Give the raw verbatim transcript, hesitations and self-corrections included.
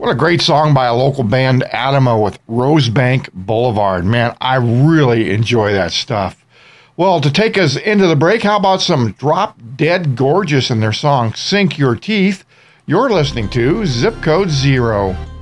What a great song by a local band, Adama, with Rosebank Boulevard. Man, I really enjoy that stuff. Well, to take us into the break, how about some Drop Dead Gorgeous and their song Sink Your Teeth? You're listening to Zip Code Zero.